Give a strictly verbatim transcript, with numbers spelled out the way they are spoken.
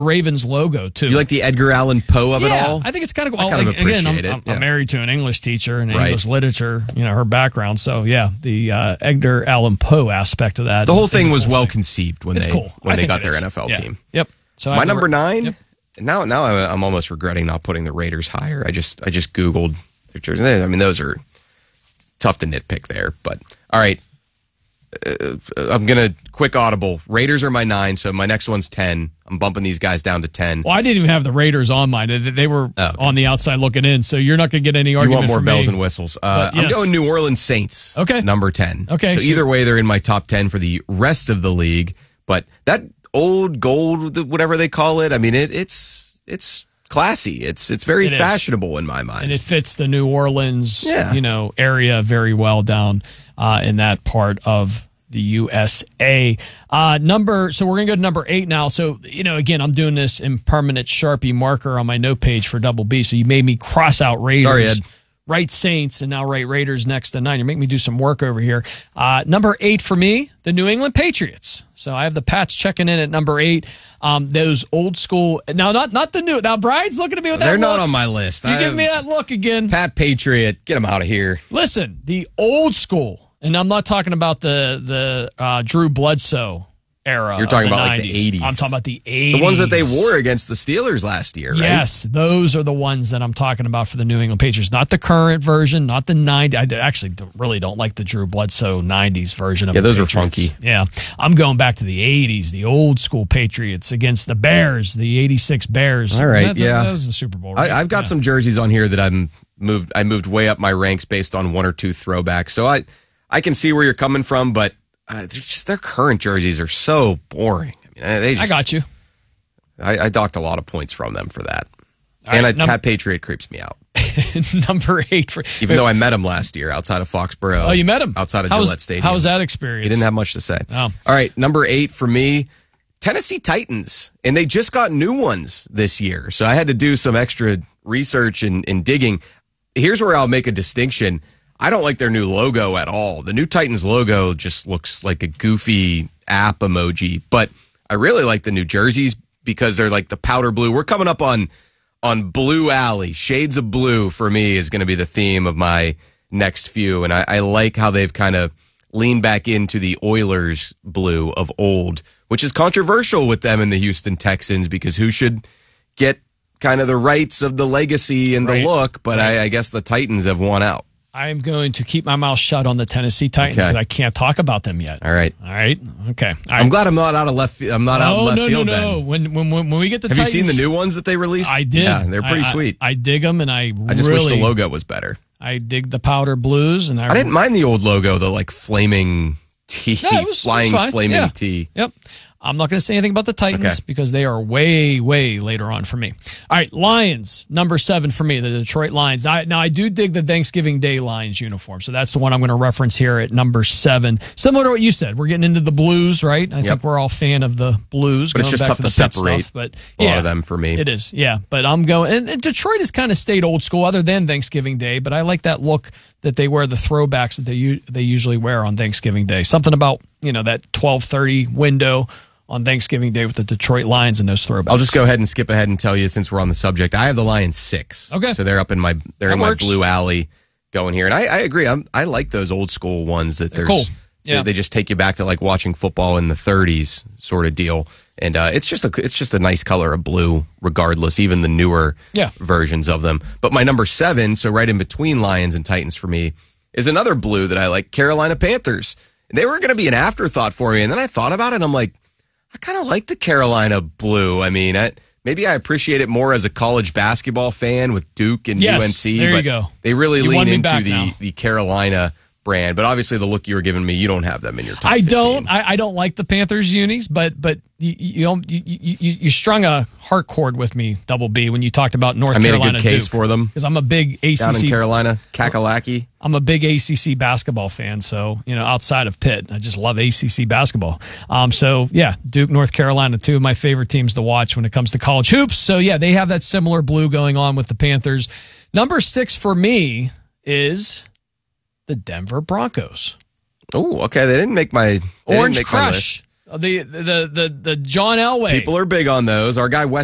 Ravens logo too. You like the Edgar Allan Poe of yeah, it all? I think it's kind of cool. I kind of Again, I'm, appreciate it. I'm, Yeah. I'm married to an English teacher and Right. English literature, you know, her background. So yeah, the uh, Edgar Allan Poe aspect of that. The whole is, is thing a was cool well thing. conceived when It's they cool. when I they think got it their is. N F L Yeah. team. Yep. So I My have to number re- nine. Yep. Now, now I'm almost regretting not putting the Raiders higher. I just, I just Googled their jerseys. I mean, those are tough to nitpick there. But all right, uh, I'm gonna quick audible. Raiders are my nine, so my next one's ten. I'm bumping these guys down to ten. Well, I didn't even have the Raiders on mine. They- They were Oh, okay. on the outside looking in, so you're not going to get any You argument want more from bells me. and whistles? Uh, But yes. I'm going New Orleans Saints. Okay. Number ten. Okay, So, so- either way, they're in my top ten for the rest of the league. But that old gold, whatever they call it, I mean, it, it's it's classy. It's it's very It is. fashionable in my mind. And it fits the New Orleans, Yeah. you know, area very well down uh, in that part of the U S A. Uh, number, so we're going to go to number eight now. So, you know, again, I'm doing this in permanent Sharpie marker on my note page for Double B. So you made me cross out Raiders. Sorry, Ed. Write Saints and now write Raiders next to nine. You're making me do some work over here. Uh, number eight for me, the New England Patriots. So I have the Pats checking in at number eight. Um, those old school, now not not the new. Now Brian's looking at me with that They're look. not on my list. You I- give me that look again. Pat Patriot, get him out of here. Listen, the old school, and I'm not talking about the the uh, Drew Bledsoe era. You're talking of the about like nineties. the eighties. I'm talking about the eighties. The ones that they wore against the Steelers last year, right? Yes, those are the ones that I'm talking about for the New England Patriots. Not the current version, not the nineties. I actually don't- really don't like the Drew Bledsoe nineties version of Yeah, the those are Patriots. funky. Yeah, I'm going back to the eighties, the old school Patriots against the Bears, the eighty-six Bears. All right, That's- yeah. That was the Super Bowl, right? I, I've got Yeah. some jerseys on here that I'm moved. I moved way up my ranks based on one or two throwbacks. So I, I can see where you're coming from, but uh, they're just their current jerseys are so boring. I mean, they just, I got you. I, I docked a lot of points from them for that. and right, I, num- Pat Patriot creeps me out, Number eight for even though I met him last year outside of Foxborough. Oh, you met him outside of How was- Gillette Stadium. How was that experience? He didn't have much to say. Oh. All right, number eight for me, Tennessee Titans. And they just got new ones this year. So I had to do some extra research and, and digging. Here's where I'll make a distinction. I don't like their new logo at all. The new Titans logo just looks like a goofy app emoji. But I really like the new jerseys because they're like the powder blue. We're coming up on on Blue Alley. Shades of blue for me is going to be the theme of my next few. And I, I like how they've kind of leaned back into the Oilers blue of old, which is controversial with them and the Houston Texans because who should get kind of the rights of the legacy and Right. the look? But Right. I, I guess the Titans have won out. I'm going to keep my mouth shut on the Tennessee Titans because Okay. I can't talk about them yet. All right. All right. Okay. All right. I'm glad I'm not out of left. I'm not out in Oh, left no, field. no, no. Then When, when, when, when we get the have Titans, you seen the new ones that they released? I did. Yeah, they're pretty I- I- sweet. I, dig them, and I, I just really, wish the logo was better. I dig the powder blues, and I, I didn't mind the old logo, the like flaming T, No, it was- it was flying fine. flaming Yeah. T. Yep. I'm not going to say anything about the Titans Okay. because they are way, way later on for me. All right, Lions, number seven for me, the Detroit Lions. I, now, I do dig the Thanksgiving Day Lions uniform, so that's the one I'm going to reference here at number seven. Similar to what you said, we're getting into the blues, right? I think we're all fan of the blues. But it's going just back tough to to the pit separate stuff, but a lot yeah, of them for me. It is, yeah. But I'm going, and, and Detroit has kind of stayed old school other than Thanksgiving Day, but I like that look that they wear, the throwbacks that they u- they usually wear on Thanksgiving Day. Something about, you know, that twelve thirty window on Thanksgiving Day with the Detroit Lions and those throwbacks. I'll just go ahead and skip ahead and tell you since we're on the subject. I have the Lions six. Okay. So they're up in my they're That in works. my blue alley going here. And I, I agree. I'm, I like those old school ones that They're there's cool. Yeah. they, they just take you back to like watching football in the thirties sort of deal. And uh, it's just a it's just a nice color of blue regardless, even the newer Yeah. versions of them. But my number seven, so right in between Lions and Titans for me, is another blue that I like, Carolina Panthers. They were going to be an afterthought for me. And then I thought about it and I'm like, I kind of like the Carolina blue. I mean, I, maybe I appreciate it more as a college basketball fan with Duke and Yes, U N C. there you but go. They really You lean won me into back the, now. the Carolina brand. But obviously, the look you were giving me, you don't have them in your top I fifteen. don't. I, I don't like the Panthers unis, but but you you, don't, you you you strung a heart chord with me, Double B, when you talked about North I made Carolina. a good case Duke, for them because I'm a big A C down in C. Carolina, Kakalaki. I'm a big A C C basketball fan, so you know, outside of Pitt, I just love A C C basketball. Um, so yeah, Duke, North Carolina, two of my favorite teams to watch when it comes to college hoops. So yeah, they have that similar blue going on with the Panthers. Number six for me is the Denver Broncos. Oh, okay. They didn't make my they Orange didn't make my Crush. list. The the the the John Elway. People are big on those. Our guy Wes